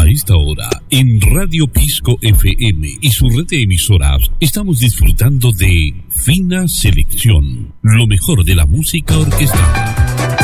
esta hora, en Radio Pisco FM y su red de emisoras, estamos disfrutando de Fina Selección, lo mejor de la música orquestal.